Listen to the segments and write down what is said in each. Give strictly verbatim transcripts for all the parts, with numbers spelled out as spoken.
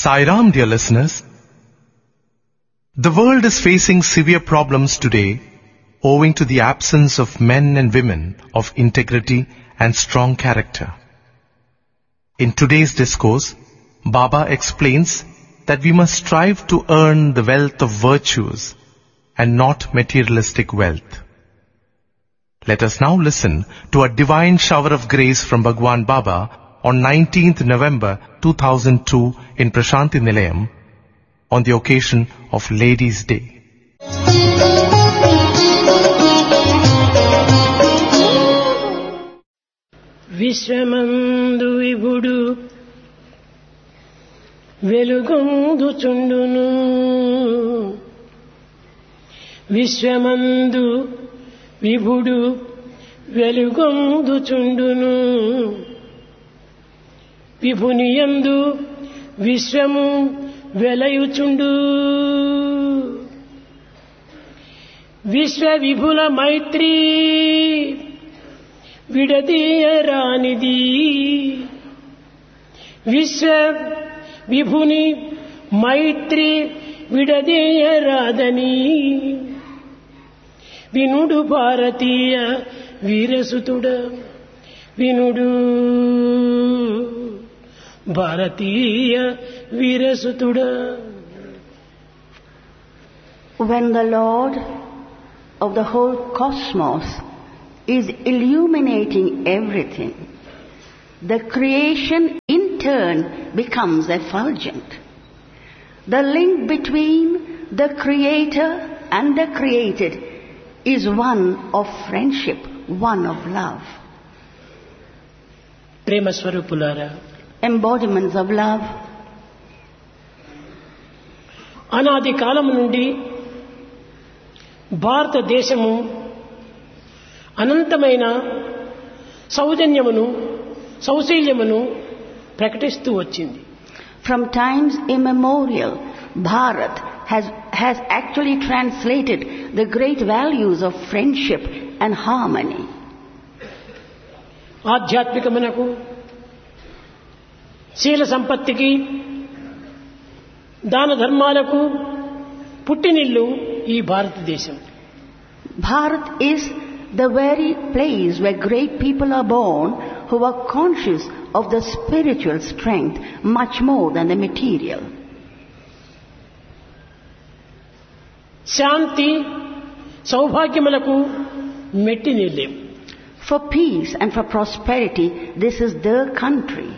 Sai Ram, dear listeners. The world is facing severe problems today owing to the absence of men and women of integrity and strong character. In today's discourse, Baba explains that we must strive to earn the wealth of virtues and not materialistic wealth. Let us now listen to a divine shower of grace from Bhagwan Baba on nineteenth November two thousand two in Prashanti Nilayam on the occasion of Ladies' Day. విశ్వమందు విభుడు వెలుగొందుచుండును విశ్వమందు విభుడు వెలుగొందుచుండును విభునియందు విశ్వము వెలయుచుండు విశ్వ విభుల మైత్రీ విడదీయరానిది విశ్వ విభుని మైత్రి విడదీయరాదని వినుడు భారతీయ వీరసుతుడ వినుడు భారతీయ వీరసుతుడ. When the Lord of the whole cosmos is illuminating everything, the creation in turn becomes effulgent. The link between the Creator and the created is one of friendship, one of love. ప్రేమ స్వరూపులారా, embodiments of love. అనాది కాలం నుండి భారతదేశము అనంతమైన సౌజన్యమును సౌశీల్యమును ప్రకటిస్తూ వచ్చింది. From times immemorial, Bharat has, has actually translated the great values of friendship and harmony. ఆధ్యాత్మికమునకు, శీల సంపత్తికి, దాన ధర్మాలకు పుట్టినిల్లు ఈ భారతదేశం. Bharat is the very place where great people are born who are conscious of the spiritual strength much more than the material. Shanti సౌభాగ్యములకు మెట్టినిల్లేం. For peace and for prosperity, this is the country.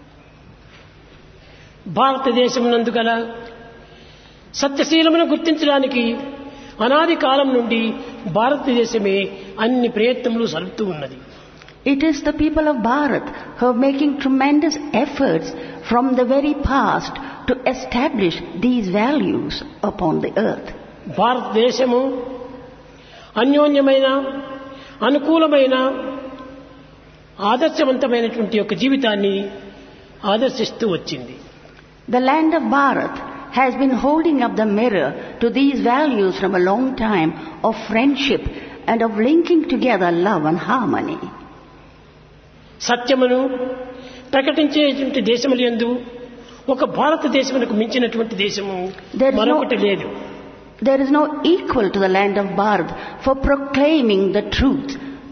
భారతదేశం నందు గల సత్యశీలమును గుర్తించడానికి అనాది కాలం నుండి భారతదేశమే అన్ని ప్రయత్నములు సలుపుతూ ఉన్నది. It is the people of Bharat who are making tremendous efforts from the very past to establish these values upon the earth. భారతదేశము అన్యోన్యమైన, అనుకూలమైన, ఆదర్శవంతమైనటువంటి ఒక జీవితాన్ని ఆదర్శిస్తూ వచ్చింది. The land of Bharat has been holding up the mirror to these values from a long time of friendship and of linking together love and harmony. సత్యమును ప్రకటించేటువంటి దేశములందు ఒక భారతదేశమునకు మించినటువంటి దేశము మరొకటి లేదు. There is no equal to the land of Bharat for proclaiming the truth.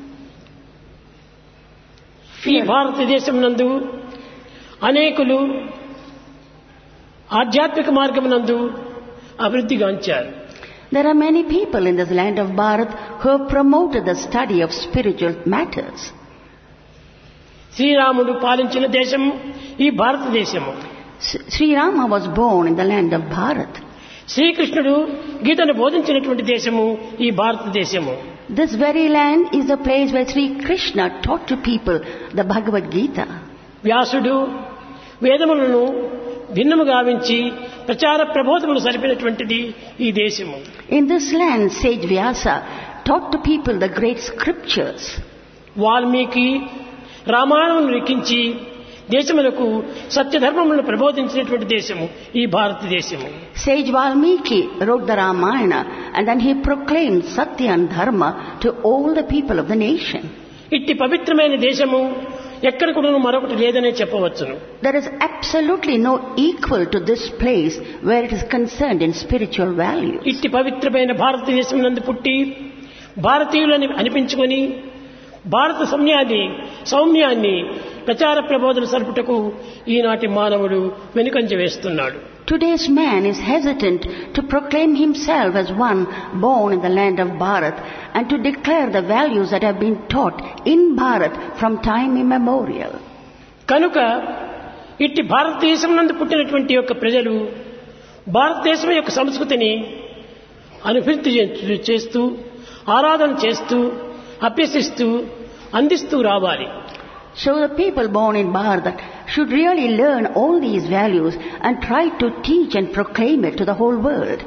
ఈ భారతదేశం నందు అనేకులు ఆధ్యాత్మిక మార్గమునందు అభివృద్ధి గాంచారు. There are many people in this land of Bharat who have promoted the study of spiritual matters. శ్రీరాముడు పాలించిన దేశము ఈ భారతదేశము. Sri Rama was born in the land of Bharat. శ్రీకృష్ణుడు గీతను బోధించినటువంటి దేశము ఈ భారతదేశము. This very land is the place where Sri Krishna taught to people the Bhagavad Gita. వ్యాసుడు వేదములను భిన్నము గావించి ప్రచార ప్రబోధములు సరిపినటువంటిది ఈ దేశము. In this land, sage Vyasa taught to people the great scriptures. Valmiki రామాయణమును లిఖించి దేశములకు సత్యధర్మములను ప్రబోధించినటువంటి దేశము ఈ భారతదేశము. Sage Valmiki wrote the Ramayana and then he proclaimed Satya and Dharma to all the people of the nation. ఇట్టి పవిత్రమైన దేశము ఎక్కడ కూడా మరొకటి లేదనే చెప్పవచ్చును. There is absolutely no equal to this place where it is concerned in spiritual values. ఇట్టి పవిత్రమైన భారతదేశం నందు పుట్టి భారతీయులని అనిపించుకొని భారత సౌమ్యాన్ని సౌమ్యాన్ని ప్రచార ప్రబోధన సరుపుటకు ఈనాటి మానవుడు వెనుకంజ వేస్తున్నాడు. Today's man is hesitant to proclaim himself as one born in the land of Bharat and to declare the values that have been taught in Bharat from time immemorial. కనుక ఇట్టి భారతదేశం నందు పుట్టినటువంటి యొక్క ప్రజలు భారతదేశం యొక్క సంస్కృతిని అనుభూతి చేస్తూ ఆరాధన చేస్తూ అభ్యసిస్తూ అందిస్తూ రావాలి. So the people born in Bharat should really learn all these values and try to teach and proclaim it to the whole world.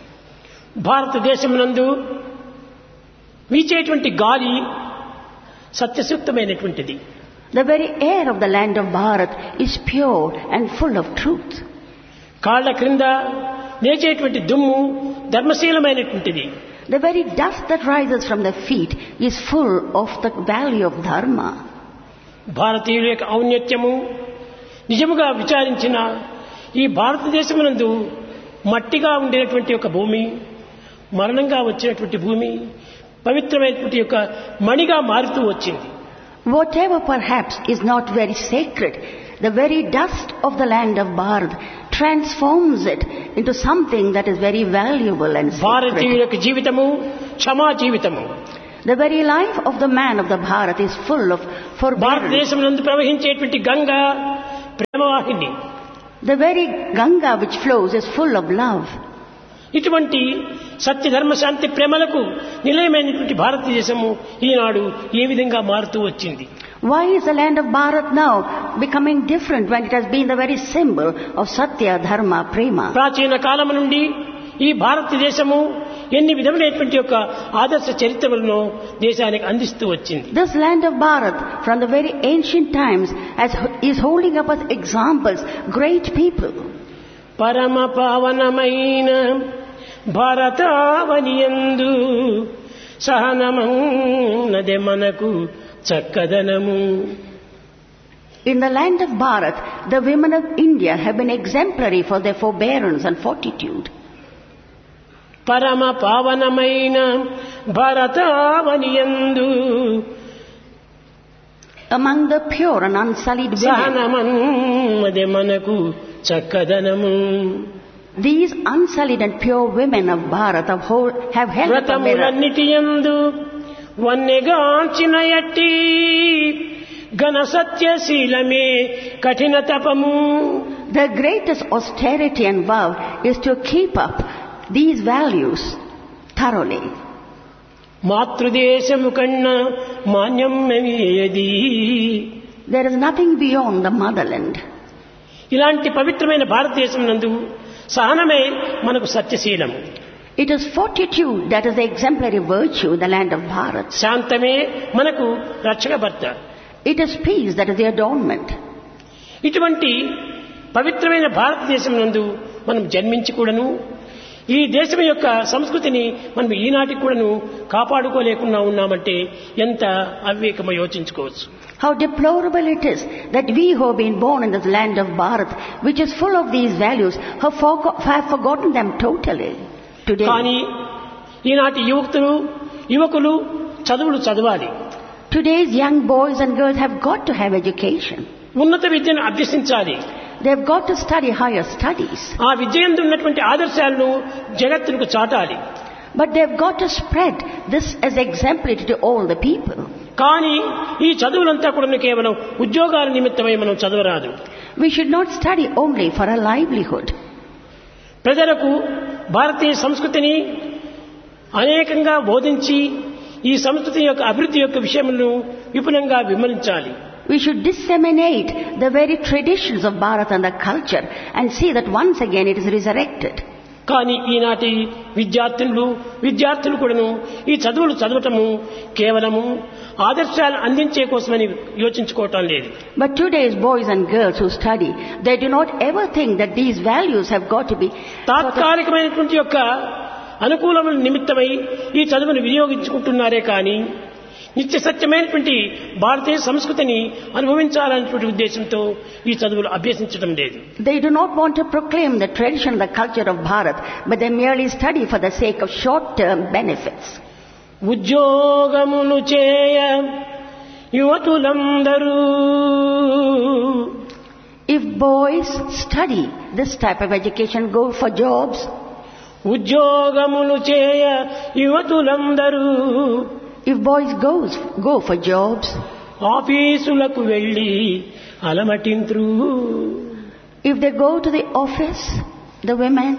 భారతదేశం నందు వీచేటువంటి గాలి సత్యసూక్తమైనటువంటిది. The very air of the land of Bharat is pure and full of truth. కాళ్ళ క్రింద లేచేటువంటి దుమ్ము ధర్మశీలమైనటువంటిది. The very dust that rises from the feet is full of the value of dharma. భారతీయుల యొక్క ఔన్నత్యము నిజముగా విచారించిన ఈ భారతదేశమునందు మట్టిగా ఉండేటువంటి ఒక భూమి మరణంగా వచ్చినటువంటి భూమి పవిత్రమైనటువంటి యొక్క మణిగా మారుతూ వచ్చింది. Whatever perhaps is not very sacred, the very dust of the land of Bharat transforms it into something that is very valuable and భారతీయుల sacred. యొక్క జీవితము క్షమా జీవితము. The very life of the man of the Bharat is full of forbearance. భారతదేశం నందు ప్రవహించేటువంటి Ganga ప్రేమవాహిని. The very Ganga which flows is full of love. ఇటువంటి సత్య ధర్మ శాంతి ప్రేమలకు నిలయమైనటువంటి భారతదేశము ఈనాడు ఏ విధంగా మారుతూ వచ్చింది? Why is the land of Bharat now becoming different when it has been the very symbol of Satya, Dharma, Prema? ప్రాచీన కాలం నుండి ఈ భారతదేశము ఎన్ని విధములైనటువంటి యొక్క ఆదర్శ చరిత్రలను దేశానికి అందిస్తూ వచ్చింది. This land of Bharat from the very ancient times has, is holding up as examples great people. పరమ పావనమైన భారతావనియందు సహనమన్నదే మనకు చక్కదనము. In the land of Bharat, the women of India have been exemplary for their forbearance and fortitude. పరమ పావనమైన భారతావనియందు Among the pure and unsullied women, సహనమన్నదే మనకు చక్కదనము. these unsullied and pure women of Bharat have, hold, have held up a mirror. వ్రతములన్నిటియందు వన్నెగాంచిన ఎట్టి ఘన సత్యశీలమే కఠిన తపము. The greatest austerity and vow is to keep up these values thoroughly. మాతృదేశము కన్నా మాన్యం ఏది? There is nothing beyond the motherland. ఇలాంటి పవిత్రమైన భారతదేశం నందు సహనమే మనకు సత్యశీలము. It is fortitude that is the exemplary virtue in the land of Bharat. శాంతమే మనకు రక్షక భర్త. It is peace that is the adornment. ఇటువంటి పవిత్రమైన భారతదేశం నందు మనం జన్మించి కూడాను ఈ దేశం యొక్క సంస్కృతిని మనం ఈనాటికి కూడాను కాపాడుకోలేకుండా ఉన్నామంటే ఎంత అవివేకమో యోచించుకోవచ్చు. How deplorable it is that we who have been born in this land of Bharat, which is full of these values, have, forgo- have forgotten them totally today. కానీ ఈనాటి యువకులు యువకులు చదువులు చదవాలి. Today's young boys and girls have got to have education. ఉన్నత విద్యను అభ్యసించాలి. They've got to study higher studies. ఆ విద్య యందు ఉన్నటువంటి ఆదర్శాలను జగత్తుకు చాటాలి. But they've got to spread this as exemplary to all the people. కానీ ఈ చదువులంతా కూడా కేవలం ఉద్యోగాల నిమిత్తమై మనం చదవరాదు. We should not study only for a livelihood. ప్రజలకు భారతీయ సంస్కృతిని అనేకంగా బోధించి ఈ సంస్కృతి యొక్క అభివృద్ధి యొక్క విషయములను విపులంగా విమర్శించాలి. We should disseminate the very traditions of Bharat and the culture and see that once again it is resurrected. కానీ ఈనాటి విద్యార్థులు విద్యార్థులు కూడాను ఈ చదువులు చదవటము కేవలము ఆదర్శాలు అందించే కోసమని యోచించుకోవటం లేదు. But today's boys and girls who study, they do not ever think that these values have got to be తాత్కాలికమైనటువంటి యొక్క అనుకూలమైన నిమిత్తమై ఈ చదువును వినియోగించుకుంటున్నారే కానీ నిత్య సత్యమైనటువంటి భారతీయ సంస్కృతిని అనుభవించాలనేటువంటి ఉద్దేశంతో ఈ చదువులు అభ్యసించడం లేదు. They do not want to proclaim the tradition and the culture of Bharat, but they merely study for the sake of short-term benefits. ఉద్యోగములు చేయ యువతులందరూ. If boys study this type of education, go for jobs. ఉద్యోగములు చేయ యువతులందరూ. If boys goes go for jobs, ఆఫీసులకు వెళ్ళి అలమటింత్రు. if they go to the office, the women,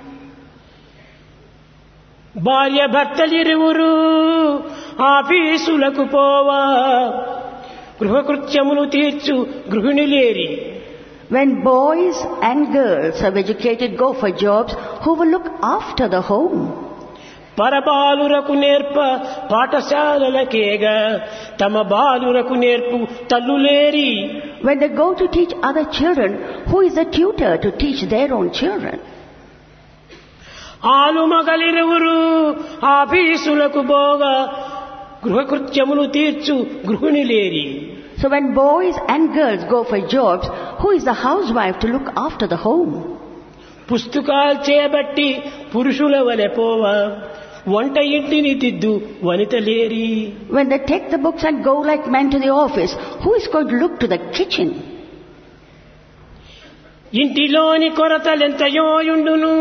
భార్య భర్తలిరువురు ఆఫీసులకు పోవా గృహకృత్యములు తీర్చు గృహిణులేరి. when boys and girls have educated go for jobs, who will look after the home? పరబాలురకు నేర్ప పాఠశాలలకేగా తమ బాలురకు నేర్పు తల్లులేరి. When they go to teach other children, who is the tutor to teach their own children? ఆలు మగలిరువురు ఆఫీసులకు పోగా గృహకృత్యములు తీర్చు గృహిణులేరి. So when boys and girls go for jobs, who is the housewife to look after the home? పుస్తకాలు చేయబట్టి పురుషుల వలె పోవా వంట ఇంటిని దిద్దు వనితలేరి. When they take the books and go like men to the office, who is going to look to the kitchen? ఇంటిలోని కొరతలెంతయోయుండును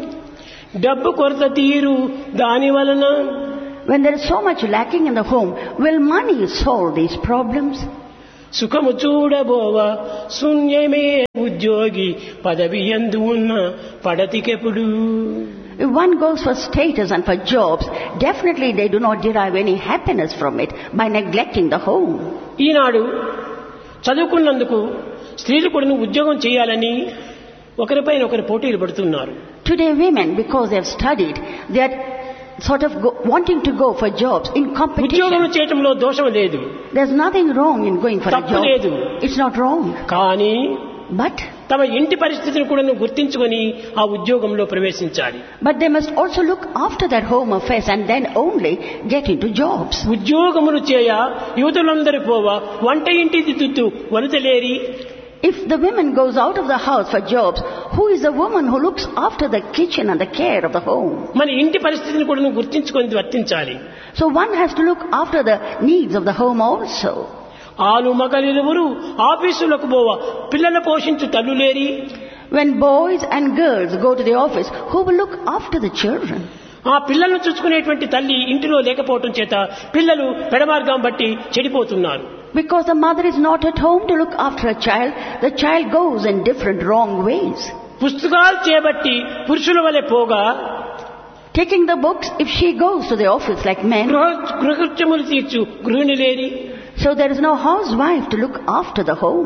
డబ్బు కొరత తీరు దాని వలన. When there is so much lacking in the home, will money solve these problems? సుఖము చూడబోవ శూన్యమే ఉద్యోగి పదవి యందు ఉన్న పడతికెప్పుడు. If one goes for status and for jobs, definitely they do not derive any happiness from it by neglecting the home. ఈనాడు చదువుకున్నందుకు స్త్రీలు కూడా ఉద్యోగం చేయాలని ఒకరిపైన ఒకరు పోటీలు పడుతున్నారు. Today women, because they have studied, they are sort of go, wanting to go for jobs in competition. ఉద్యోగం చేయటంలో దోషం లేదు. There's nothing wrong in going for a తప్పు job. లేదు. It's not wrong. కానీ But తమ ఇంటి పరిస్థితిని కూడా గుర్తించుకొని ఆ ఉద్యోగంలో ప్రవేశించాలి. but they must also look after their home affairs and then only get into jobs. ఉద్యోగములు చేయ యువతులందరూ పోవా వంట ఇంటి దిద్దుతూ వనితలేరి. If the woman goes out of the house for jobs, who is the woman who looks after the kitchen and the care of the home? మన ఇంటి పరిస్థితిని కూడా గుర్తించుకొని వర్తించాలి. So one has to look after the needs of the home also. ఆలు మగలిరువురు ఆఫీసులకు పోవా పిల్లల పోషించు తల్లులేరి. When boys and girls go to the office, who will look after the children? ఆ పిల్లలను చూసుకునేటువంటి తల్లి ఇంటిలో లేకపోవటం చేత పిల్లలు పెడమార్గం బట్టి చెడిపోతున్నారు. Because the mother is not at home to look after a child, the child goes in different wrong ways. పుస్తకాలు చేయబట్టి పురుషుల వలె పోగా Taking the books, if she goes to the office like men, గృహకృత్యములు తీర్చు గృహిణులేరి. so there is no housewife to look after the home.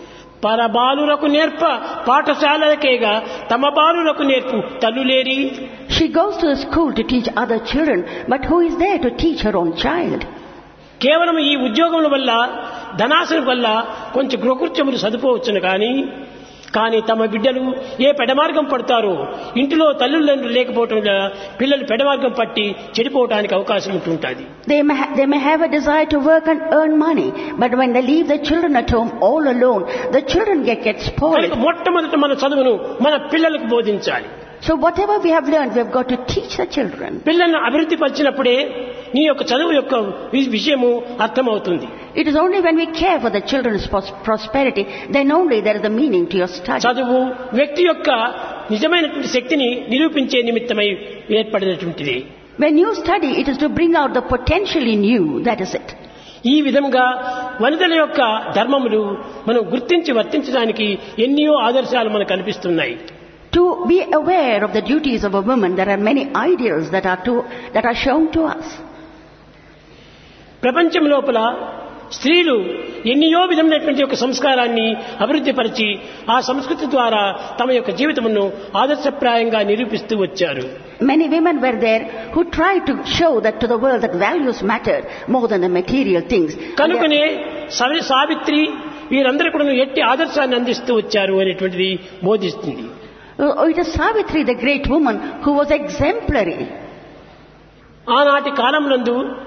పరబాలులకు నేర్ప పాఠశాలలకేగా తమ బాలులకు నేర్పు తల్లులేరి. She goes to the school to teach other children, but who is there to teach her own child? కేవలం ఈ ఉద్యోగముల వల్ల ధనాశం వల్ల కొంచెం గృహకృత్యములు సదుపోవచ్చును కానీ కానీ తమ బిడ్డలు ఏ పెడమార్గం పడతారో ఇంటిలో తల్లులండ్రులు లేకపోవటం వల్ల పిల్లలు పెడమార్గం పట్టి చెడిపోవడానికి అవకాశం ఉంటుంటుంది. They may, ha- they may have a desire to work and earn money, but when they leave the children at home all alone, the children get, get spoiled. మొట్టమొదట మన చదువును మన పిల్లలకు బోధించాలి. So whatever we have learned, we have got to teach the children. పిల్లలను అభివృద్ధి పరిచినప్పుడే నీ యొక్క చదువు యొక్క విషయము అర్థమవుతుంది. It is only when we care for the children's pros- prosperity, then only there is a meaning to your study. చదువు వ్యక్తి యొక్క నిజమైనటువంటి శక్తిని నిరూపించే నిమిత్తమై ఏర్పడినటువంటిది. When you study, it is to bring out the potential in you, that is it. ఈ విధంగా వనితల యొక్క ధర్మములు మనం గుర్తించి వర్తించడానికి ఎన్నో ఆదర్శాలు మనకు కనిపిస్తున్నాయి. To be aware of the duties of a woman, there are many ideals that are to, that are shown to us. ప్రపంచం లోపల స్త్రీలు ఎన్నో విధమైనటువంటి యొక్క సంస్కారాన్ని అభివృద్ధి పరిచి ఆ సంస్కృతి ద్వారా తమ యొక్క జీవితమును ఆదర్శప్రాయంగా నిరూపిస్తూ వచ్చారు. Many women were there who tried to show that to the world that values matter more than the material things. కనుకనే సవి సావిత్రి వీరందరూ కూడా ఎట్టి ఆదర్శాన్ని అందిస్తూ వచ్చారు అనేటువంటిది బోధిస్తుంది. Oh, it is Savitri, the great woman, who was exemplary. ఆనాటి కాలంనందు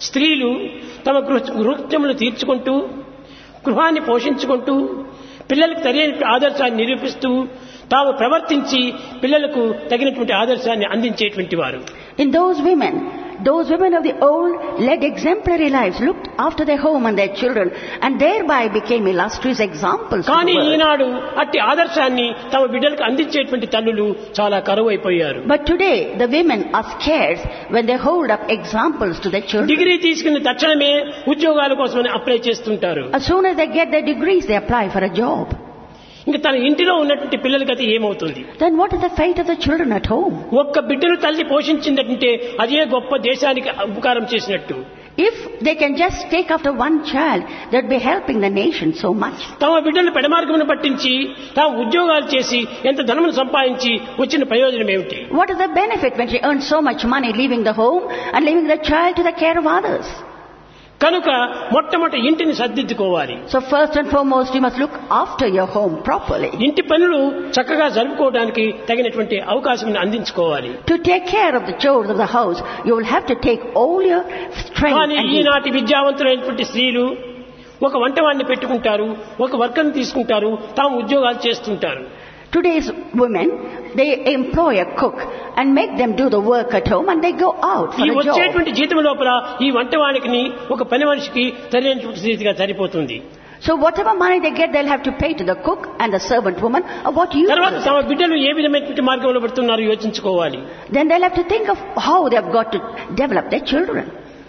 స్త్రీలు తమ గృహకృత్యములు తీర్చుకుంటూ గృహాన్ని పోషించుకుంటూ పిల్లలకు సరైన ఆదర్శాన్ని నిరూపిస్తూ తాము ప్రవర్తించి పిల్లలకు తగినటువంటి ఆదర్శాన్ని అందించేటువంటి వారు. In those women, those women of the old led exemplary lives, looked after their home and their children, and thereby became illustrious examples. కానీ ఈనాడు అట్టి ఆదర్శాన్ని తమ బిడ్డలకు అందించేటువంటి తల్లులు చాలా కరువైపోయారు. But today the women are scarce when they hold up examples to their children. Degree తీసుకున్న తక్షణమే ఉద్యోగాల కోసమని అప్లై చేస్తుంటారు. As soon as they get their degrees, they apply for a job. ఇంకా తన ఇంటిలో ఉన్నటువంటి పిల్లలకి అది ఏమవుతుంది? Then what is the fate of the children at home? ఒక్క బిడ్డను తల్లి పోషించిందంటే అదే గొప్ప దేశానికి ఉపకారం చేసినట్టు. If they can just take after one child, they'd be helping the nation so much. తమ బిడ్డలు పెడమార్గమును పట్టించి తాము ఉద్యోగాలు చేసి ఎంత ధనమును సంపాదించి వచ్చిన ప్రయోజనం ఏమిటి? What is the benefit when she earns so much money leaving the home and leaving the child to the care of others? కనుక మొట్టమొదటి ఇంటిని సర్దిద్దుకోవాలి. So first and foremost you must look after your home properly. ఇంటి పనులు చక్కగా జరుపుకోవడానికి తగినటువంటి అవకాశం అందించుకోవాలి. To take care of the chores of the house, you will have to take all your strength. కానీ ఈనాటి విద్యావంతులైనటువంటి స్త్రీలు ఒక వంటవాడిని పెట్టుకుంటారు, ఒక వర్కర్ని తీసుకుంటారు, తాము ఉద్యోగాలు చేస్తుంటారు. Today's women, they employ a cook and make them do the work at home and they go out for ఈ a job. వచ్చేటువంటి జీతం లోపల ఈ వంటవాడికి ఒక పని మనిషికి సరైనటువంటి రీతిగా సరిపోతుంది. So whatever money they get, they'll have to pay to the cook and the servant woman of what you. తర్వాత తమ బిడ్డలు ఏ విధమైనటువంటి మార్గంలో పడుతున్నారో యోచించుకోవాలి. Then they'll have to think of how they've got to develop their children.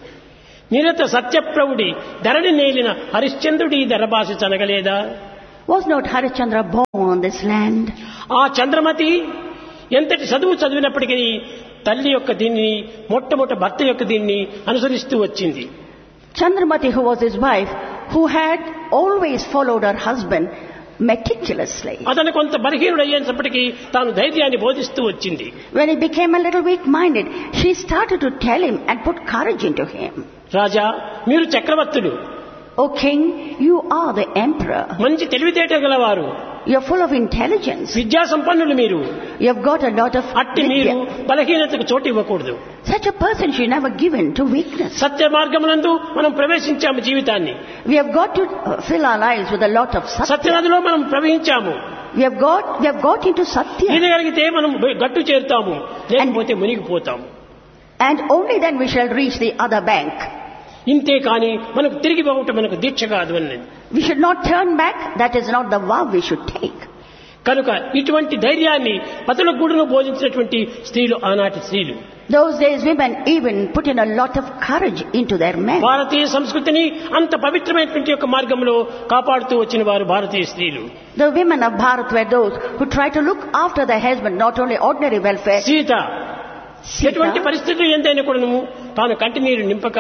నిరత సత్యప్రవుడి Dharani నేలిన హరిశ్చంద్రుడి ధరభాష చనగలేదా? Was not Harishchandra born on this land? ఆ చంద్రమతి ఎంతటి చదువు చదివినప్పటికీ తల్లి యొక్క దీన్ని మొట్టమొదటి భర్త యొక్క దీన్ని అనుసరిస్తూ వచ్చింది. Chandramati, who was his wife, who had always followed her husband meticulously. అతను కొంత బలహీనుడు అయ్యేటప్పటికీ తాను ధైర్యాన్ని బోధిస్తూ వచ్చింది. When he became a little weak-minded, she started to tell him and put courage into him. రాజా, మీరు చక్రవర్తులు. O king, you are the emperor. మంచి తెలివితేట గలవారు. You're full of intelligence. విద్యా సంపన్నులు మీరు. You've got a lot of అట్టి మీరు బలహీనతకు చోటు ఇవ్వకూడదు. Such a person should never give in to weakness. సత్య మార్గమునందు మనం ప్రవేశించాము జీవితాన్ని. We have got to fill our lives with a lot of satya. సత్యనదిలో మనం ప్రవహించాము. We have got we have got into satya. ఈదగలిగితే మనం గట్టు చేరుతాము, లేకపోతే మునిగిపోతాము. And only then we shall reach the other bank. ఇంతే కానీ మనకు తిరిగి పోవటం మనకు దీక్ష కాదు అన్నది. We should not turn back. That is not the vow we should take. కనుక ఇటువంటి ధైర్యాన్ని పతుల గూడును బోధించినటువంటి స్త్రీలు ఆనాటి స్త్రీలు. Those days women even put in a lot of courage into their men. భారతీయ సంస్కృతిని అంత పవిత్రమైనటువంటి యొక్క మార్గంలో కాపాడుతూ వచ్చిన వారు భారతీయ స్త్రీలు. The women of Bharat were those who try to look after their husband, not only ordinary welfare. Sita ఎటువంటి పరిస్థితులు ఎంతైనా కూడాను తాను కంటినీరు నింపక,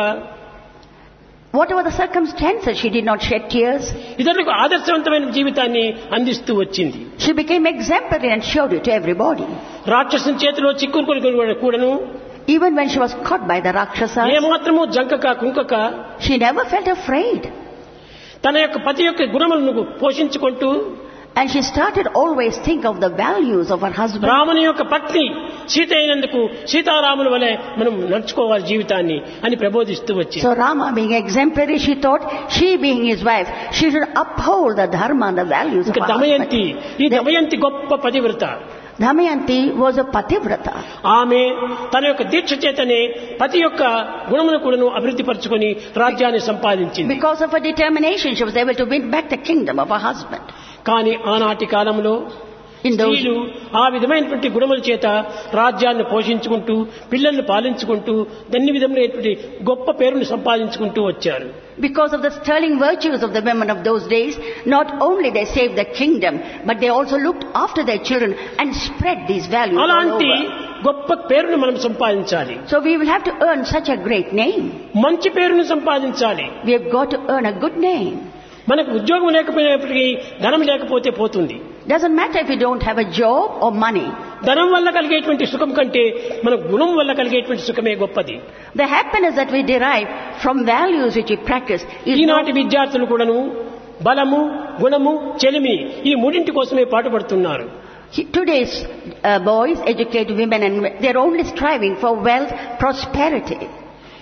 whatever the circumstances, she did not shed tears. ఇతరులకు ఆదర్శవంతమైన జీవితాన్ని అందిస్తూ వచ్చింది. She became exemplary and showed it to everybody. రాక్షసుని చేతిలో చిక్కుకుని కూడాను Even when she was caught by the Rakshasas, ఏమాత్రము జంకక కుంకక she never felt afraid. తన యొక్క పతి యొక్క గుణములను పోషించుకుంటూ, and she started always think of the values of her husband. రాముని యొక్క పత్ని సీత అయినందుకు సీతారాముల వలె మనం నడుచుకోవాలి జీవితాన్ని అని ప్రబోధిస్తూ వచ్చింది. So Rama being exemplary, she thought, she being his wife, she should uphold the dharma and the values of her Damayanti, ఈ husband. దమయంతి గొప్ప పతివ్రత. Damayanti was a pativrata. ఆమె తన యొక్క దీక్ష చేతనే పతి యొక్క గుణమును కూడాను అభివృద్ధి పరచుకొని రాజ్యాన్ని సంపాదించింది. Because of her determination, she was able to win back the kingdom of her husband. కానీ ఆనాటి కాలంలో స్త్రీలు ఆ విధమైనటువంటి గుణముల చేత రాజ్యాన్ని పోషించుకుంటూ, పిల్లల్ని పాలించుకుంటూ, అన్ని విధములైనటువంటి గొప్ప పేరును సంపాదించుకుంటూ వచ్చారు. Because of the sterling virtues of the women of those days, not only they saved the kingdom, but they also looked after their children and spread these values all అలాంటి over. గొప్ప పేరును మనం సంపాదించాలి. So we will have to earn such a great name. మంచి పేరును సంపాదించాలి. We have got to earn a good name. మనకు ఉద్యోగం లేకపోయినప్పటికీ ధనం లేకపోతే పోతుంది. Doesn't matter if you don't have a job or money. ధనం వల్ల కలిగేటువంటి సుఖం కంటే మన గుణం వల్ల కలిగేటువంటి సుఖమే గొప్పది. The happiness that we derive from values which we practice is ఈనాటి not. విద్యార్థులు కూడాను బలము, గుణము, చెలిమి ఈ మూడింటి కోసమే పాటుపడుతున్నారు. Today's uh, boys, educated women, and they're only striving for wealth, prosperity.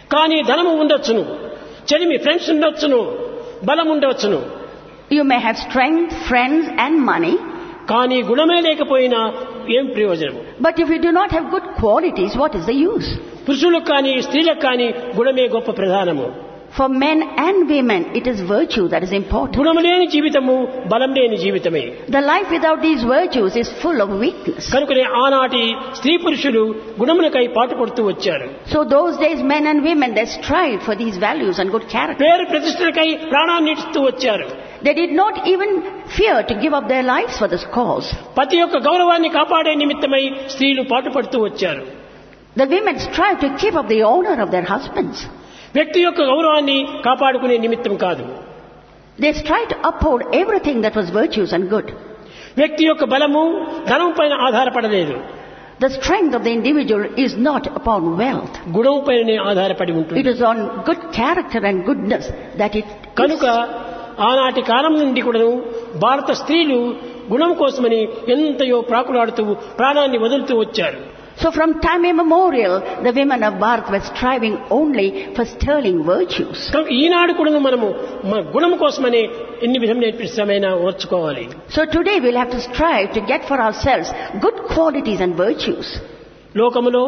కానీ ధనము ఉండొచ్చును, చెలిమి ఫ్రెండ్స్ ఉండొచ్చును, బలం ఉండవచ్చును. You may have strength, friends and money. కానీ గుణమే లేకపోయినా ఏం ప్రయోజనము? But if you do not have good qualities, what is the use? పురుషులకు కానీ స్త్రీలకు కానీ గుణమే గొప్ప ప్రధానము. For men and women, it is virtue that is important. గుణము లేని జీవితము బలం లేని జీవితమే. The life without these virtues is full of weakness. కనుకనే ఆనాటి స్త్రీ పురుషులు గుణములకై పాటుపడుతూ వచ్చారు. So those days men and women, they strive for these values and good character. పేరు ప్రతిష్టలకై ప్రాణాన్ని ఇస్తూ వచ్చారు. They did not even fear to give up their lives for this cause. పతి యొక్క గౌరవాన్ని కాపాడే నిమిత్తమై స్త్రీలు పాటుపడుతూ వచ్చారు. The women strive to keep up the honor of their husbands. వ్యక్తి యొక్క గౌరవాన్ని కాపాడుకునే నిమిత్తం కాదు. They strive to uphold everything that was virtues and good. వ్యక్తి యొక్క బలము ధనం పైన ఆధారపడలేదు. The strength of the individual is not upon wealth. గుణం పైనే ఆధారపడి ఉంటుంది. It is on good character and goodness that it కనుక ఆనాటి కాలం నుండి కూడాను భారత స్త్రీలు గుణం కోసమని ఎంతయో ప్రాకులాడుతూ ప్రాణాన్ని వదులుతూ వచ్చారు. So from time immemorial, the women of Bharat were striving only for sterling virtues. కనుక ఈనాడు కూడాను మనము మన గుణం కోసమని ఎన్ని విధమైన సమయమైనా ఓర్చుకోవాలి. So today we'll have to strive to get for ourselves good qualities and virtues. లోకములో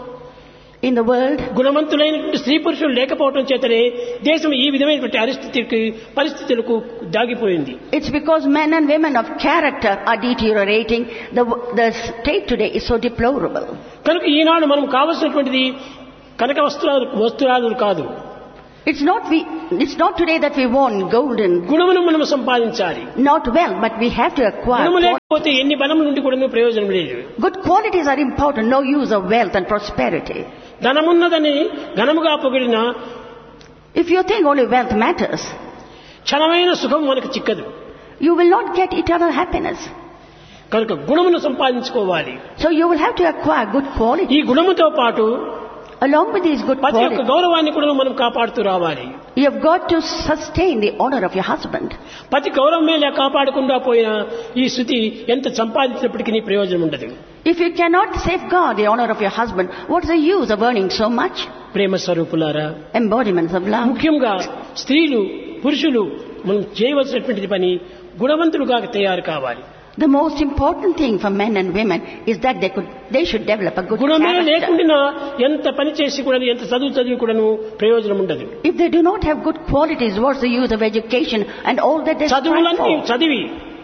In the world, గుణవంతులైనటువంటి స్త్రీ పురుషులు లేకపోవడం చేతనే దేశం ఈ విధమైనటువంటి పరిస్థితికి పరిస్థితులకు దాగిపోయింది. it's because men and women of character are deteriorating. The, the state today is so deplorable. కనుక ఈనాడు మనం కావలసినటువంటిది కనక వస్తువులు వస్తువులు కాదు. It's not we. It's not today that we want gold and గుణమును మనం సంపాదించాలి. not wealth, but we have to acquire. గుణము లేకపోతే ఎన్ని బలం నుండి కూడా ప్రయోజనం లేదు. Good qualities are important. No use of wealth and prosperity. ధనమున్నదని ఘనముగా పొగిడిన If you think only wealth matters, క్షణమైన సుఖం మనకు చిక్కదు. you will not get eternal happiness. కనుక గుణమును సంపాదించుకోవాలి. So you will have to acquire good qualities. ఈ గుణముతో పాటు Along with these good పతి యొక్క qualities, గౌరవాన్ని కూడా మనం కాపాడుతూ రావాలి. you have got to sustain the honor of your husband. పతి గౌరవమే లేక కాపాడకుండా పోయినా ఈ స్థితి ఎంత సంపాదించినప్పటికీ ప్రయోజనం ఉండదు. If you cannot safeguard the honor of your husband, what's the use of earning so much? ప్రేమ స్వరూపులారా, Embodiments of love. ముఖ్యంగా స్త్రీలు పురుషులు మనం చేయవలసినటువంటి పని గుణవంతులుగా తయారు కావాలి. The most important thing for men and women is that they could, they should develop a good గుణమే character. లేకుండా ఎంత పని చేసి కూడా ఎంత చదువు చదివి కూడాను ప్రయోజనం ఉండదు. If they do not have good qualities, what's the use of education and all that they strive చదువులన్నీ for? చదివి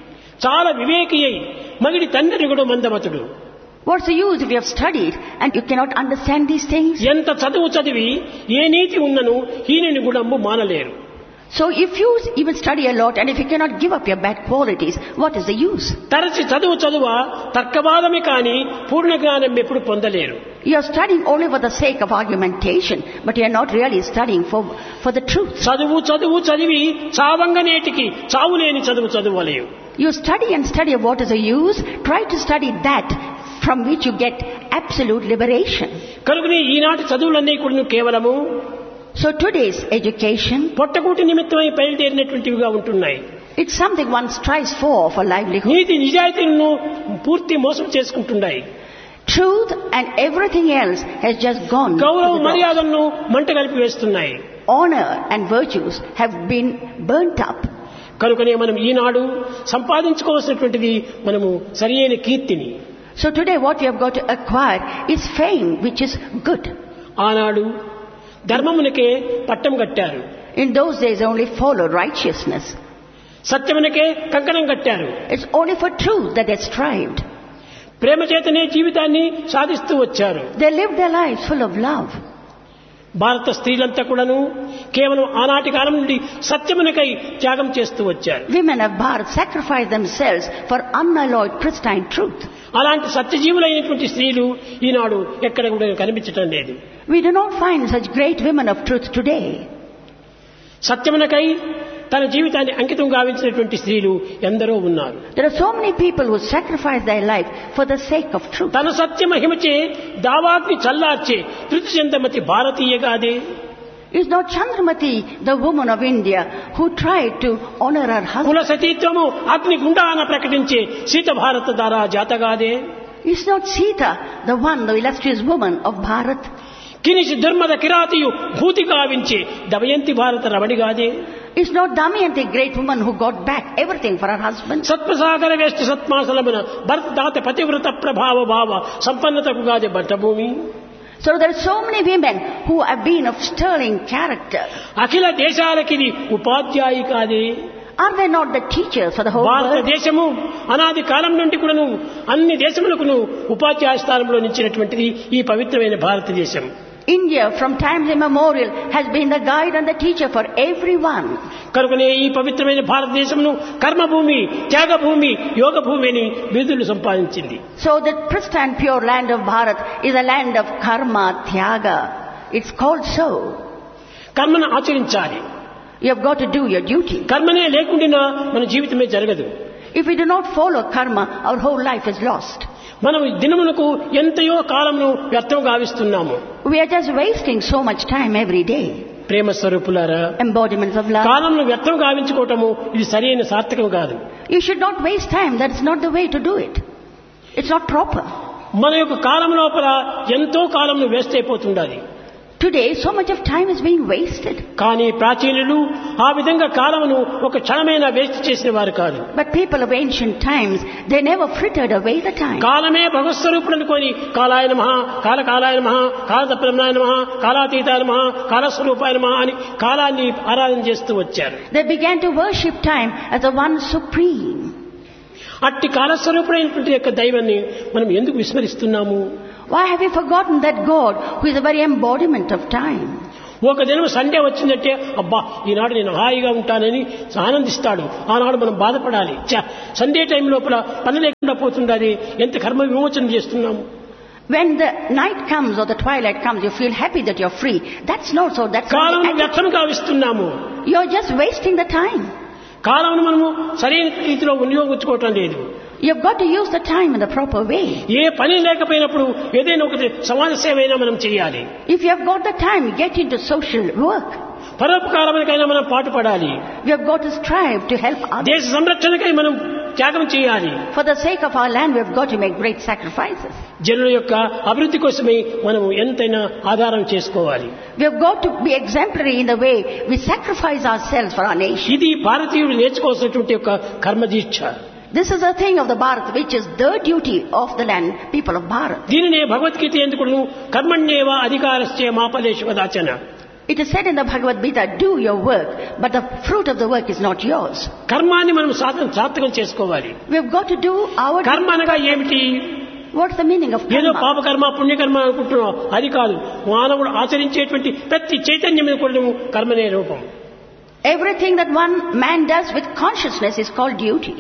చాలా వివేకి అయి మగిడి తండ్రి కూడా మందమతుడు. What's the use if you have studied and you cannot understand these things? ఎంత చదువు చదివి ఏ నీతి ఉన్నను హీనుని గుణము మానలేరు. So if you even study a lot and if you cannot give up your bad qualities, what is the use? తరచి చదువు చదువ తర్కవాదమే కానీ పూర్ణ జ్ఞానం ఎప్పుడు పొందలేరు. You are studying only for the sake of argumentation, but you are not really studying for, for the truth. చదువు చదువు చదివి చావంగనేటికి చావులేని చదువు చదువలేవు. You study and study, what is the use? Try to study that from which you get absolute liberation. కనుకనే ఈనాటి చదువులన్నీ కూడా కేవలము So today's education, పొట్టకూటి నిమిత్తమై బయలుదేరినటువంటివిగా ఉంటున్నాయి. it's something one strives for, for livelihood. నీతి నిజాయితీలను పూర్తి మోసం చేసుకుంటున్నాయి. Truth and everything else has just gone. గౌరవ to the dogs. మర్యాదలను మంట కలిపి వేస్తున్నాయి. Honor and virtues have been burnt up. కనుకనే మనం ఈనాడు సంపాదించుకోవాల్సినటువంటిది మనము సరియైన కీర్తిని. So today what we have got to acquire is fame, which is good. ఆనాడు ధర్మమునకే పట్టం కట్టారు. In those days they only followed righteousness. సత్యమునకే కంకణం కట్టారు. It's only for truth that they strived. ప్రేమ చేతనే జీవితాన్ని సాధిస్తూ వచ్చారు. They lived their lives full of love. భారత స్త్రీలంతా కూడాను కేవలం ఆనాటి కాలం నుండి సత్యమునకై త్యాగం చేస్తూ వచ్చారు. Women of Bharat sacrificed themselves for unalloyed pristine truth. అలాంటి సత్యజీవులైనటువంటి స్త్రీలు ఈనాడు ఎక్కడ కూడా కనిపించటం లేదు. We do not find such great women of truth today. సత్యమునకై తన జీవితాన్ని అంకితం గావించినటువంటి స్త్రీలు ఎందరో ఉన్నారు. There are so many people who sacrifice their life for the sake of truth. తన సత్య మహిమచే దావాగ్ని చల్లార్చే Tritiya చెందమతి భారతీయగాదే. Is not Chandramati the woman of India who tried to honor her husband? కుల సతీత్వము అగ్ని గుండాన ప్రకటించే సీత భారత దారా జాతగాదే. Is not Sita the one, the illustrious woman of Bharat? కినిషి దుర్మద కిరాతియు భూతి గావించి దమయంతి భారత రమణిగాదే. It's not Damayanti, great woman, who got back everything for her husband. సత్ప్రసాగర వేష్టి సత్మాసలమున భరత దాత పతివ్రత ప్రభావ భావ సంపన్నతకు Gade బట్టభూమి. So there are so many women who have been of sterling character. అఖిల దేశాలకిది ఉపాధ్యాయి కాదే. Are they not the teachers for the whole world? భారతదేశము అనాది కాలం నుండి కూడాను అన్ని దేశములకు ఉపాధ్యాయ స్థానంలో నిలిచినటువంటిది ఈ పవిత్రమైన భారతదేశం. India from times immemorial has been the guide and the teacher for everyone. కనుకనే ఈ పవిత్రమైన భారతదేశమును కర్మభూమి, త్యాగభూమి, యోగ భూమి అని బిరుదులు సంపాదించింది. So the pristine pure land of Bharat is a land of karma, tyaga. It's called so. కర్మను ఆచరించాలి. You have got to do your duty. కర్మనే లేకుండా మన జీవితమే జరగదు. If we do not follow karma, our whole life is lost. మనం దినములకు ఎంతయో కాలమును వ్యర్థం గావిస్తున్నాము. We are just wasting so much time every day. ప్రేమ స్వరూపులారా, Embodiments of love. కాలమును వ్యర్థం గావించుకోవటము ఇది సరైన సార్థకం కాదు. You should not waste time. That's not the way to do it. It's not proper. మన యొక్క కాలం లోపల ఎంతో కాలమును waste అయిపోతుండాలి. Today, so much of time is being wasted. కానీ ప్రాచీనులు ఆ విధంగా కాలమును ఒక క్షణమైనా వేస్ట్ చేసిన వారు కాదు. But people of ancient times, they never frittered away the time. కాలమే భగవత్ స్వరూపుడు అనుకొని కాలాయ నమః, కాలకాలాయ నమః, కాలతప్రమాయ నమః, కాలాతీతాయ నమః, కాలస్వరూపాయ నమః అని కాలాన్ని ఆరాధన చేస్తూ వచ్చారు. They began to worship time as the one supreme. అట్టి కాలస్వరూపుడైనటువంటి యొక్క దైవాన్ని మనం ఎందుకు విస్మరిస్తున్నాము? Why have you forgotten that God who is the very embodiment of time? ఒక దినం సండే వచ్చిందంటే అబ్బా ఈనాడు నేను హాయిగా ఉంటానని ఆనందిస్తాడు. ఆనాడు మనం బాధపడాలి. సండే టైం లోపల పని లేకుండా పోతుండాలి, ఎంత కర్మ విమోచన చేస్తున్నాము. When the night comes or the twilight comes, you feel happy that you're free. That's not so. That's column not వ్యర్థం గావిస్తున్నాము. You're just wasting the time. కాలంను మనము సరైన రీతిలో వినియోగించుకోవటం లేదు. You've got to use the time in the proper way. ఏ పని లేకపోయినప్పుడు ఏదైనా ఒకటి సమాజ సేవ అయినా మనం చేయాలి. If you have got the time, get into social work. పరోపకారానికైనా మనం పాటుపడాలి. We have got to strive to help others. దేశ సంరక్షణకై మనం త్యాగం చేయాలి. For the sake of our land, we have got to make great sacrifices. జనుల యొక్క అభివృద్ధి కోసమే మనం ఎంతైనా ఆధారం చేసుకోవాలి. We have got to be exemplary in the way we sacrifice ourselves for our nation. ఇది భారతీయులు నేర్చుకోవాల్సినటువంటి యొక్క కర్మదీక్ష. This is a thing of the Bharat, which is the duty of the land, people of Bharat. దీనినే Bhagavad Gita ఎందుకును కర్మణ్యేవ అధికారస్య మాపలేషు వదాచన. It is said in the Bhagavad Gita, do your work, but the fruit of the work is not yours. కర్మాన్ని మనం సార్థకం చేసుకోవాలి. We have got to do our కర్మ అనగా ఏమిటి? What's the meaning of ఏదో karma? పాపకర్మ పుణ్యకర్మ అనుకుంటున్నాం, అది కాదు. మానవుడు ఆచరించేటువంటి ప్రతి చైతన్యం కూడా కర్మనే రూపం. Everything that one man does with consciousness is called duty.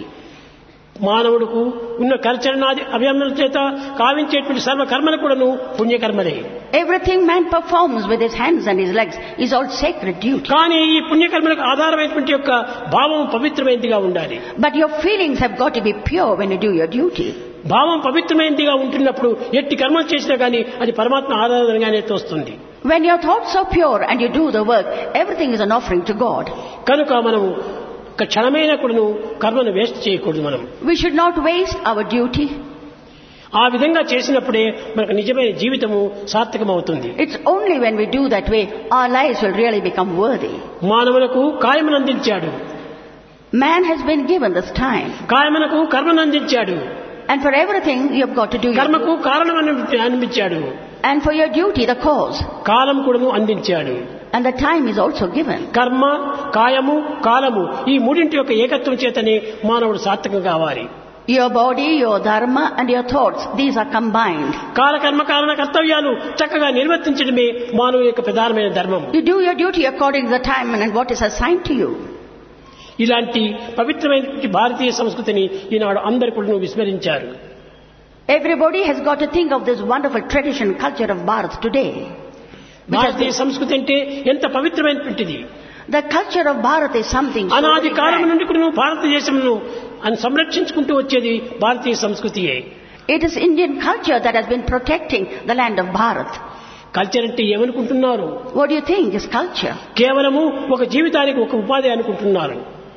మానవుడుకు ఉన్న కర్చరణాది అభియమనం చేత కావించేటువంటి సర్వ కర్మలు కూడాను పుణ్యకర్మలే. Everything man performs with his hands and his legs is all sacred duty. కానీ ఈ పుణ్యకర్మలకు ఆధారమైనటువంటి యొక్క భావం పవిత్రమైనదిగా ఉండాలి. But your feelings have got to be pure when you do your duty. భావం పవిత్రమైనదిగా ఉంటున్నప్పుడు ఎట్టి కర్మలు చేసినా కానీ అది పరమాత్మ ఆరాధనగానే తోస్తుంది. When your thoughts are pure and you do the work, everything is an offering to God. కనుక మనము ఒక క్షణమైన కూడాను కర్మను వేస్ట్ చేయకూడదు. మనం We should not waste our duty. ఆ విధంగా చేసినప్పుడే మనకు నిజమైన జీవితము సార్థకమవుతుంది. It's only when we do that way our lives will really become worthy. మానవులకు కాయమును అందించాడు. Man has been given this time. కాయమునకు కర్మను అందించాడు. And for everything you have got to do your కర్మకు కారణం అనిపించాడు. And for your duty the cause. కాలం కూడాను అందించాడు. And the time is also given. కర్మ, కాయము, కాలము ఈ మూడింటి యొక్క ఏకత్వం చేతనే మానవుడు సార్థకం కావాలి. Your body, your dharma and your thoughts, these are combined. కాల కర్మ కారణ కర్తవ్యాలు చక్కగా నిర్వర్తించడమే మానవుని యొక్క ప్రధానమైన ధర్మం. You do your duty according to the time and what is assigned to you. ఇలాంటి పవిత్రమైన భారతీయ సంస్కృతిని ఈనాడు అందరూ కూడా విస్మరించారు. Everybody has got to think of this wonderful tradition, culture of Bharat today. భారతీయ సంస్కృతి అంటే ఎంత పవిత్రమైనటువంటిది. The culture of Bharat is something so అనాది కాలం grand. నుండి కూడా భారతదేశంను సంరక్షించుకుంటూ వచ్చేది భారతీయ సంస్కృతియే. It is Indian culture that has been protecting the land of Bharat. Culture అంటే ఏమనుకుంటున్నారు? What do you think is culture? కేవలము ఒక జీవితానికి ఒక ఉపాధి అనుకుంటున్నారు.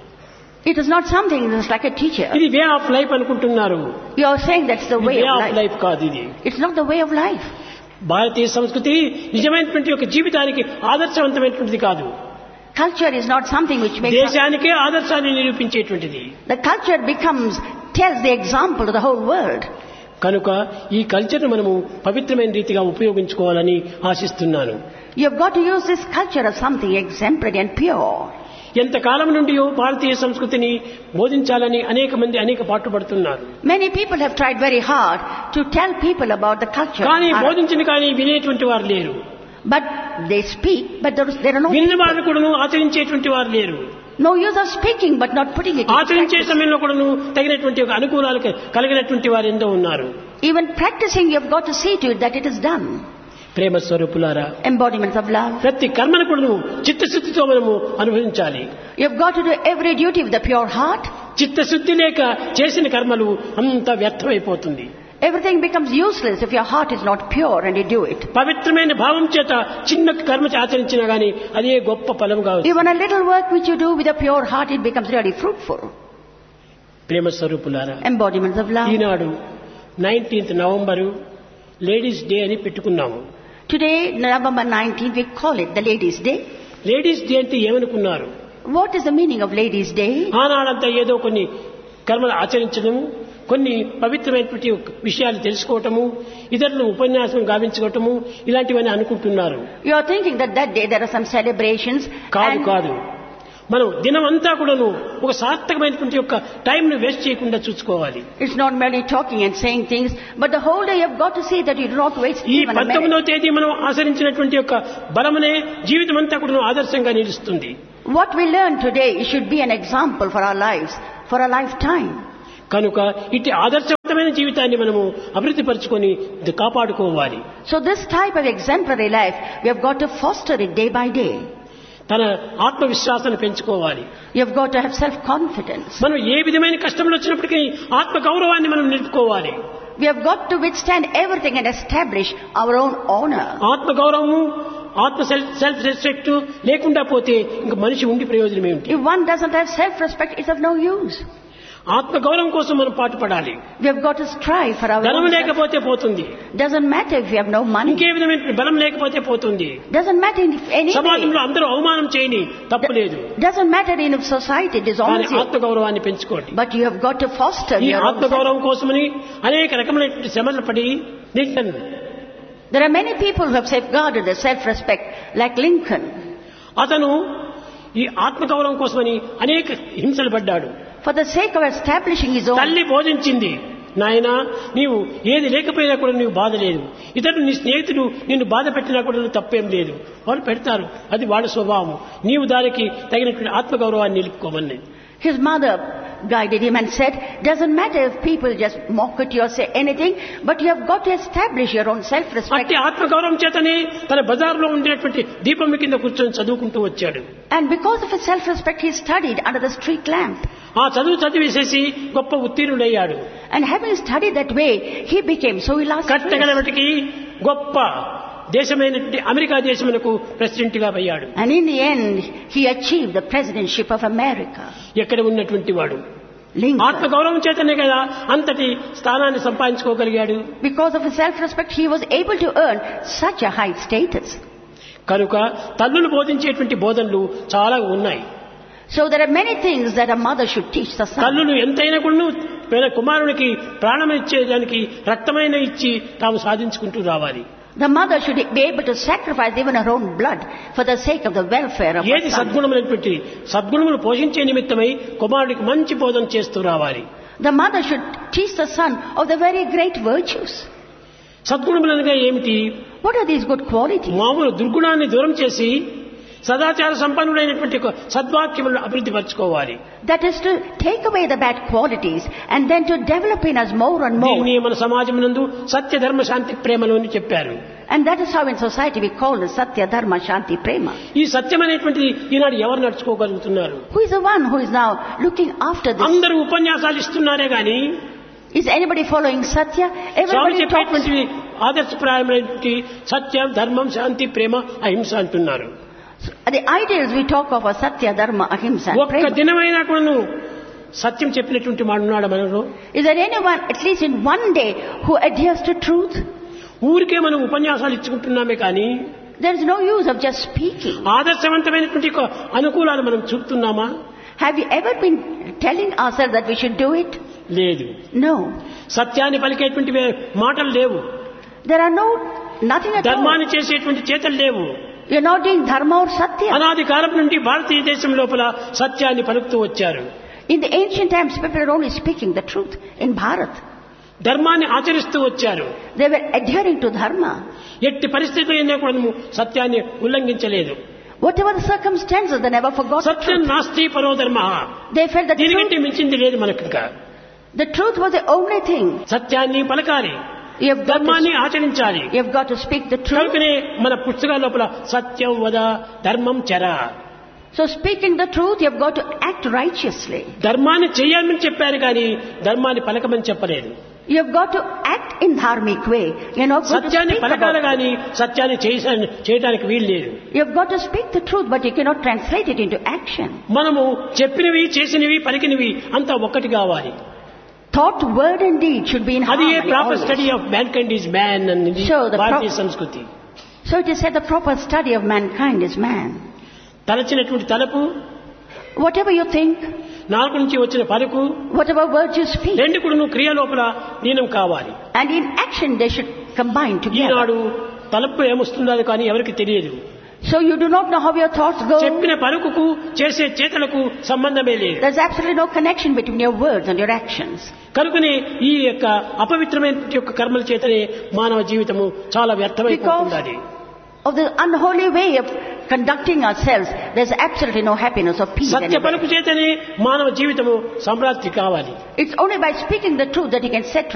It is not something that's like a teacher. ఇది వే ఆఫ్ లైఫ్ అనుకుంటున్నారు. You are saying that's the way way of of life. Life కాదు ఇది. It's not the way of life. భారతీయ సంస్కృతి నిజమైనటువంటి ఒక జీవితానికి ఆదర్శవంతమైనటువంటిది కాదు. Culture is not something which makes... దేశానికే ఆదర్శాన్ని నిరూపించేటువంటిది. The culture becomes, tells the example to the whole world. కనుక ఈ కల్చర్ను మనము పవిత్రమైన రీతిగా ఉపయోగించుకోవాలని ఆశిస్తున్నాను. You have got to use this culture as something exemplary and pure. ఎంతకాలం నుండి భారతీయ సంస్కృతిని బోధించాలని అనేక మంది అనేక పాటుపడుతున్నారు. Many people have tried very hard to tell people about the culture. కానీ బోధించిన కానీ వినేటువంటి వారు లేరు. But they speak, but there, there are no... విన్న వారు కూడాను ఆచరించేటువంటి వారు లేరు. No use of speaking, but not putting it in ఆచరించే practice. సమయంలో కూడాను తగినటువంటి ఒక అనుకూలాలు కలిగినటువంటి వారు ఎంతో ఉన్నారు. Even practicing, you have got to see to it that it is done. ప్రేమ స్వరూపులారా, Embodiments of love. ప్రతి కర్మను కూడాను చిత్తశుద్ధితో మనము అనుభవించాలి. You have got to do every duty with a pure heart. చిత్తశుద్ధి లేక చేసిన కర్మలు అంత వ్యర్థమైపోతుంది. Everything becomes useless if your heart is not pure and you do it. పవిత్రమైన భావం చేత చిన్న కర్మ ఆచరించినా గానీ అదే గొప్ప ఫలం కావచ్చు. Even a little work which you do with a pure heart, it becomes really fruitful. ప్రేమ స్వరూపులారా, Embodiments of love. Eenadu nineteenth November ladies day అని పెట్టుకున్నాము. Today, November nineteenth, we call it the Ladies' Day. Ladies day అంటే ఏమనుకున్నారు? What is the meaning of Ladies' Day? ఆనాడంతా ఏదో కొన్ని కర్మలు ఆచరించడము, కొన్ని పవిత్రమైనటువంటి విషయాలు తెలుసుకోవటము, ఇతరులను ఉపన్యాసం గావించుకోవటము, ఇలాంటివన్నీ అనుకుంటున్నారు. You are thinking that that day there are some celebrations. కాదు and కాదు మనం దినమంతా కూడాను ఒక సార్థకమైనటువంటి యొక్క టైం ను వేస్ట్ చేయకుండా చూసుకోవాలి. It's not merely talking and saying things, but the whole day you have got to see that you do not waste ఈ even a minute. పంతొమ్మిదవ తేదీ మనం ఆచరించినటువంటి యొక్క బలమనే జీవితం అంతా కూడా ఆదర్శంగా నిలుస్తుంది. What we learn today should be an example for our lives, for a lifetime. కనుక ఇటు ఆదర్శవంతమైన జీవితాన్ని మనము అభివృద్ధి పరుచుకొని కాపాడుకోవాలి. So this type of exemplary life, we have got to foster it day by day. తన ఆత్మవిశ్వాసాన్ని పెంచుకోవాలి. You have got to have self-confidence. మనం ఏ విధమైన కష్టములు వచ్చినప్పటికీ ఆత్మ గౌరవాన్ని మనం నిలుపుకోవాలి. We have got to withstand everything and establish our own honor. ఆత్మ గౌరవము, ఆత్మ సెల్ఫ్ రెస్పెక్ట్ లేకుండా పోతే ఇంక మనిషి ఉండి ప్రయోజనం ఏమిటి? If one doesn't have self-respect, it's of no use. ఆత్మ గౌరవం కోసం మనం పాటుపడాలి. We have got to strive for our ధనం own self. లేకపోతే పోతుంది. Doesn't matter if you have no money. ఇంకే విధమైన బలం లేకపోతే పోతుంది. Doesn't matter if any. సమాజంలో అందరూ అవమానం చేయని తప్పులేదు. Doesn't matter in society dishonors you. ఆత్మ గౌరవాన్ని పెంచుకోండి. But you have got to foster ఈ your own ఆత్మ గౌరవం కోసమని అనేక రకమైనటువంటి శ్రమలు పడి Lincoln. There are many people who have safeguarded their self-respect, like Lincoln. అతను ఈ ఆత్మ గౌరవం కోసమని అనేక హింసలు పడ్డాడు. For the sake of establishing his own. తల్లి బోధించింది, నాయనా నీవు ఏది లేకపోయినా కూడా నీవు బాధ లేదు, ఇతరులు నీ స్నేహితులు నిన్ను బాధ పెట్టినా కూడా నువ్వు తప్పేం లేదు, వాళ్ళు పెడతారు, అది వాళ్ళ స్వభావం, నీవు దానికి తగినటువంటి ఆత్మగౌరవాన్ని నిలుపుకోమని. His mother guided him and said, doesn't matter if people just mock at you or say anything, but you have got to establish your own self-respect. అట్టి ఆత్మగౌరవం చేతనే తన బజార్లో ఉండేటువంటి దీపం కింద కూర్చొని చదువుకుంటూ వచ్చాడు. And because of his self-respect, he studied under the street lamp. ఆ చదువు చదివేసేసి గొప్ప ఉత్తీర్ణుడయ్యాడు. And having studied that way, he became so illustrious. కట్టగలవటికి గొప్ప దేశమైనటువంటి అమెరికా దేశమునకు ప్రెసిడెంట్ గా అయ్యాడు. And in the end, he achieved the presidentship of America. ఎక్కడ ఉన్నటువంటి వాడు Lincoln. ఆత్మగౌరవం చేతనే కదా అంతటి స్థానాన్ని సంపాదించుకోగలిగాడు. Because of his self-respect, he was able to earn such a high status. కనుక తల్లులు బోధించేటువంటి బోధనలు చాలా ఉన్నాయి. So there are many things that a mother should teach the son. తల్లులు ఎంతైనా కూడా కుమారునికి ప్రాణం ఇచ్చేదానికి రక్తమైన ఇచ్చి తాము సాధించుకుంటూ రావాలి. The mother should be able to sacrifice even her own blood for the sake of the welfare of her ఏది son. సద్గుణమైనటువంటి సద్గుణములు పోషించే నిమిత్తమై కుమారుడికి మంచి బోధన చేస్తూ రావాలి. The mother should teach the son of the very great virtues. సద్గుణములనగా ఏమిటి? What are these good qualities? మామూలు దుర్గుణాన్ని దూరం చేసి సదాచార సంపన్నుడైనటువంటి సద్వాక్యములను అభివృద్ధి పరచుకోవాలి. That is to take away the bad qualities and then to develop in us more and more. దీన్ని మన సమాజమునందు సత్య ధర్మ శాంతి ప్రేమలు అని చెప్పారు. And that is how in society we call it Satya Dharma Shanti Prema. ఈ సత్యం అనేటువంటిది ఈనాడు ఎవరు నడుచుకోగలుగుతున్నారు? Who is the one who is now looking after this? అందరూ ఉపన్యాసాలు ఇస్తున్నారే గాని Is anybody following Satya? Swamy Everybody talks. చెప్పేటువంటి ఆదర్శప్రాయమైనటువంటి సత్యం ధర్మం శాంతి ప్రేమ అహింస అంటున్నారు. The ideals we talk of are Satya, Dharma, Ahimsa and ఒక్క Prema. దినమైనా కూడా సత్యం చెప్పినటువంటి వాడున్నాడు మనలో. Is there anyone, at least in one day, who adheres to truth? ఊరికే మనం ఉపన్యాసాలు ఇచ్చుకుంటున్నామే కానీ There is no use of just speaking. ఆదర్శవంతమైనటువంటి ఒక అనుకూలాలు మనం చూపుతున్నామా? Have you ever been telling ourselves that we should do it? లేదు. No. సత్యాన్ని పలికేటువంటి మాటలు లేవు. There are no, nothing at all. ధర్మాన్ని చేసేటువంటి చేతలు లేవు. You're not doing dharma or satya. అనాది కాలం నుండి భారతీయ దేశం లోపల సత్యాన్ని పలుకుతూ వచ్చారు. In the ancient times, people were only speaking the truth in Bharat. ధర్మాన్ని ఆచరిస్తూ వచ్చారు. They were adhering to dharma. ఎట్టి పరిస్థితుల్లో కూడా సత్యాన్ని ఉల్లంఘించలేదు. Whatever the circumstances, they never forgot the Satyam truth. నాస్తి పరో ధర్మ. They felt that దీనికంటే truth, మించింది లేదు మనకు. ఇంకా the truth was the only thing. సత్యాన్ని పలకాలి, You have got ధర్మాన్ని to, ఆచరించాలి. you have got to speak the truth. కనుకనే మన పుస్తకాల లోపల సత్యం వద ధర్మం చర. So speaking the truth, you have got to act righteously. ధర్మాన్ని చేయాలని చెప్పారు కానీ ధర్మాన్ని పలకమని చెప్పలేదు. You have got to act in dharmic way. You're not going to సత్యాన్ని speak పలకాలి about కానీ సత్యాన్ని చేయ- చేయడానికి వీలు లేదు. You have got to speak the truth, but you cannot translate it into action. మనము చెప్పినవి చేసినవి పలికినవి అంతా ఒక్కటి కావాలి. Thought, word and deed should be in అది ఏ harmony proper always. Study of man kind is man అని Sure, the భారతీయ pro- సంస్కృతి. So it is said the proper study of mankind is man. తలచినటువంటి తలపు, Whatever you think, నాలుగు నుంచి వచ్చిన పలుకు, whatever words you speak, రెండు కూడా నువ్వు క్రియ లోపల లీనం కావాలి. and in action they should combine together. ఈనాడు తలపు ఏమొస్తుందో కానీ ఎవరికి తెలియదు. So you do not know how your thoughts go. చెప్పిన పలుకుకు చేసే చేతలకు సంబంధమే లేదు. There's absolutely no connection between your words and your actions. కనుకనే ఈ యొక్క అపవిత్రమైన యొక్క కర్మల చేతనే మానవ జీవితము చాలా వ్యర్థమైపోతుంది. Of the unholy way of conducting ourselves, there's absolutely no happiness or peace Satya anywhere. పలుకు చేతనే మానవ జీవితము సమృద్ధి కావాలి. It's only by speaking the truth that you can set